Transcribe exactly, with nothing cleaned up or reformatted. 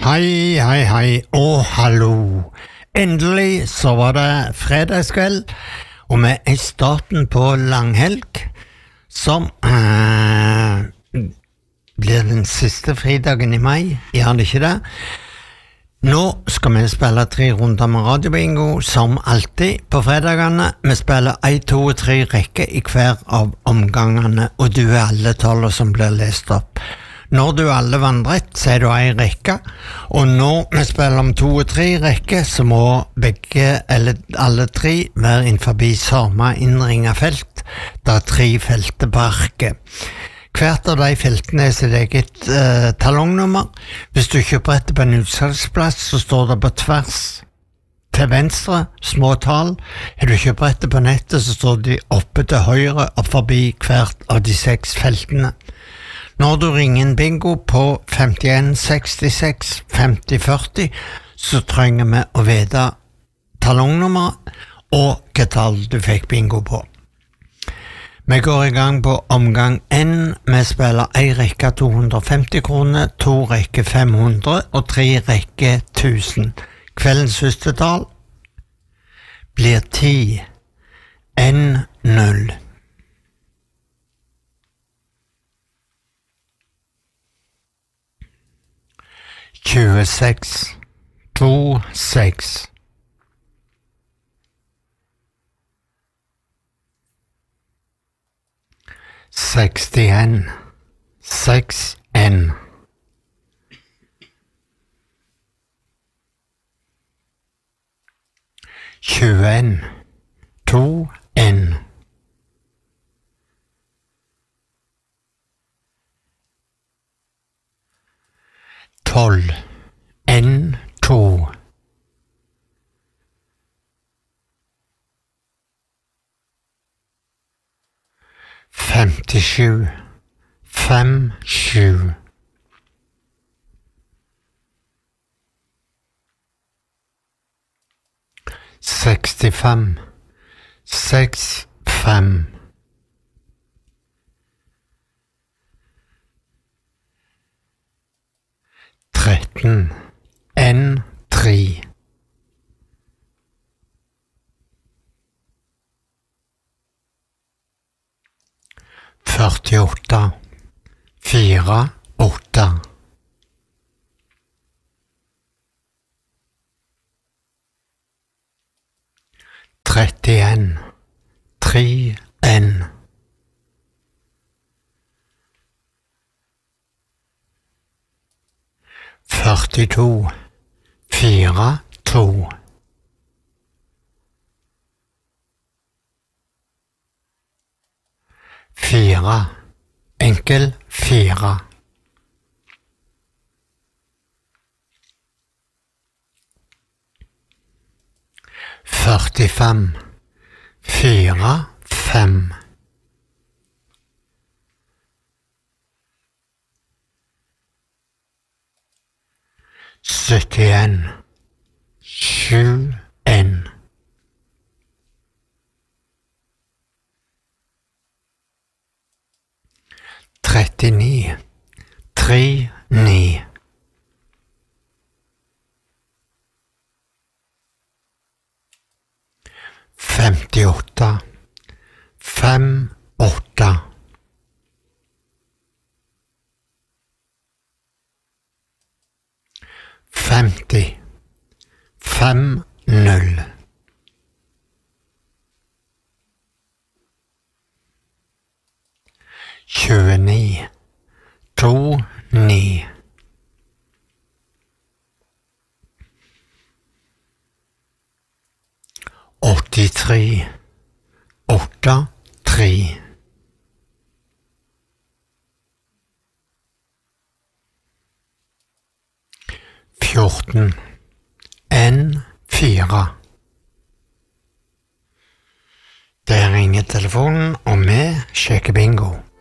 Hei, hei, hei, og hallo. Endelig så var det fredagskveld, og vi er i starten på langhelg, som uh, blir den siste fridagen i mai, gjør det ikke det? Nå skal vi spille tre runder med radiobingo, som alltid på fredagene. Vi spiller en, to og tre rekker i hver av omgangene, og du er alle tallene som blir lest opp. Når du alle vandret, så er du en rekke, og når vi spiller om to og tre rekker, så må begge, eller alle tre, være innenfor samme innringet felt. Det er tre felter på arket. Hvert av de feltene er sitt eget eh, talongnummer. Hvis du kjøper etter på en utsalgsplass, så står det på tvers til venstre, små tall. Har du kjøper etter på nettet, så står de oppe til høyre og forbi hvert av de seks feltene. Når du ringer en bingo på femtien sekstiseks femti førti, så trenger vi å vite talongnummeret og hva tall du fikk bingo på. Vi går i gang på omgang N. Vi spiller en rekke to hundre og femti kroner, to rekke fem hundre og tre rekke tusen. Kveldens første tall blir ti N null. tjueseks to seks sekstien seks N tjueen to N tolv N to femtisju fem sju sekstifem seks fem tretten N tre førtiåtte fire åtte trettien tre N førtito fire to fire enkel fire førtifem fire fem syttien sju N trettini tre ni femtiåtte fem åtte femti fem null tjueni to ni åttitre åtte tre fjorten N fire. Der ringer telefonen, og vi sjekker bingo.